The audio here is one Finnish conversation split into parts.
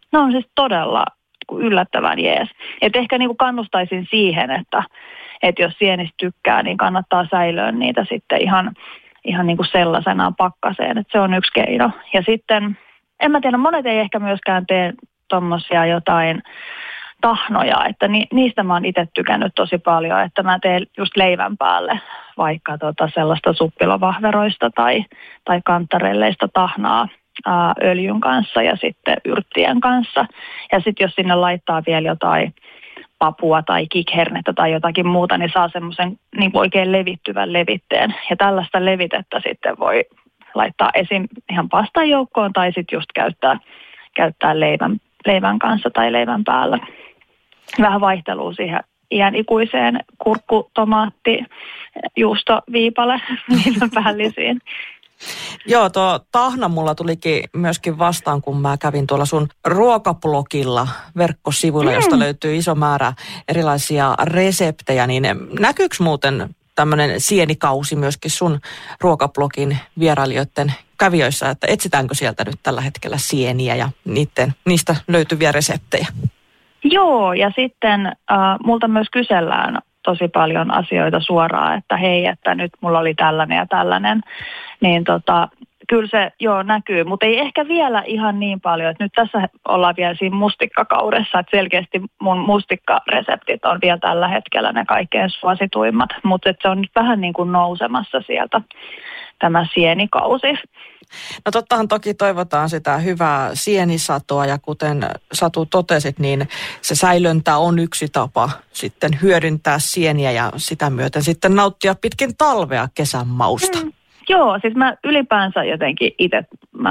ne on siis todella yllättävän jees. Et ehkä niin kuin kannustaisin siihen, että jos sienistä tykkää, niin kannattaa säilöä niitä sitten ihan niin kuin sellaisenaan pakkaseen. Et se on yksi keino. Ja sitten, en mä tiedä, monet ei ehkä myöskään tee tommosia jotain tahnoja, että niistä mä oon itse tykännyt tosi paljon, että mä teen just leivän päälle vaikka sellaista suppilovahveroista tai kantarelleista tahnaa öljyn kanssa ja sitten yrttien kanssa. Ja sitten jos sinne laittaa vielä jotain papua tai kikhernettä tai jotakin muuta, niin saa semmoisen niin oikein levittyvän levitteen. Ja tällaista levitettä sitten voi laittaa esim. Ihan pastan joukkoon tai sitten just käyttää leivän kanssa tai leivän päällä. Vähän vaihtelua siihen iän ikuiseen kurkku, tomaatti, juusto, viipale, niiden päällisiin. Joo, tuo tahna mulla tulikin myöskin vastaan, kun mä kävin tuolla sun ruokablogilla verkkosivuilla, josta löytyy iso määrä erilaisia reseptejä. Niin näkyykö muuten tämmöinen sienikausi myöskin sun ruokablogin vierailijoiden kävijöissä, että etsitäänkö sieltä nyt tällä hetkellä sieniä ja niistä löytyviä reseptejä? Joo, ja sitten multa myös kysellään tosi paljon asioita suoraan, että hei, että nyt mulla oli tällainen ja tällainen, niin kyllä se näkyy, mutta ei ehkä vielä ihan niin paljon, että nyt tässä ollaan vielä siinä mustikkakaudessa, että selkeästi mun mustikkareseptit on vielä tällä hetkellä ne kaikkein suosituimmat, mutta se on nyt vähän niin kuin nousemassa sieltä tämä sienikausi. No tottahan toki toivotaan sitä hyvää sienisatoa ja kuten Satu totesit, niin se säilöntä on yksi tapa sitten hyödyntää sieniä ja sitä myöten sitten nauttia pitkin talvea kesän mausta. Joo, siis mä ylipäänsä jotenkin itse,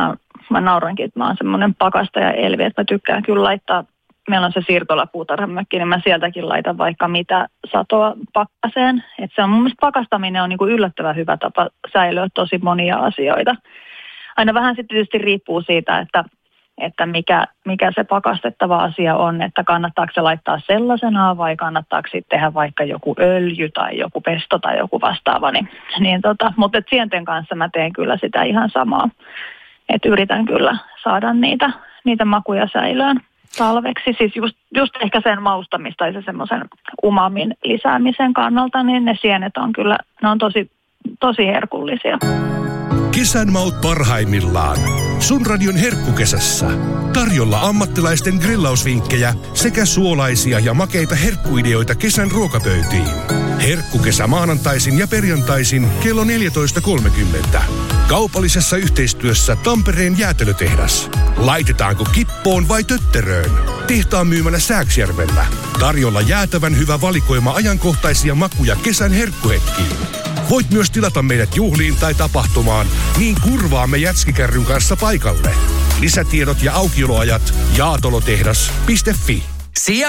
mä naurankin, että mä oon semmoinen pakastaja Elvi, että mä tykkään kyllä laittaa, meillä on se siirtolapuutarhamökki, niin mä sieltäkin laitan vaikka mitä satoa pakkaseen. Että se on mun mielestä pakastaminen on niin kuin yllättävän hyvä tapa säilyä tosi monia asioita. Aina vähän sitten tietysti riippuu siitä, että mikä se pakastettava asia on, että kannattaako se laittaa sellaisenaan vai kannattaako sitten tehdä vaikka joku öljy tai joku pesto tai joku vastaava. Mutta sienten kanssa mä teen kyllä sitä ihan samaa, että yritän kyllä saada niitä makuja säilöön talveksi. Siis just ehkä sen maustamista tai se semmoisen umamin lisäämisen kannalta, niin ne sienet on kyllä, ne on tosi herkullisia. Kesän maut parhaimmillaan. Sun radion herkkukesässä. Tarjolla ammattilaisten grillausvinkkejä sekä suolaisia ja makeita herkkuideoita kesän ruokapöytiin. Herkkukesä maanantaisin ja perjantaisin kello 14.30. Kaupallisessa yhteistyössä Tampereen jäätelötehdas. Laitetaanko kippoon vai tötteröön? Tehtaan myymänä Sääksjärvellä. Tarjolla jäätävän hyvä valikoima ajankohtaisia makuja kesän herkkuhetkiin. Voit myös tilata meidät juhliin tai tapahtumaan, niin kurvaamme jätskikärryn kanssa paikalle. Lisätiedot ja aukioloajat jaatolotehdas.fi.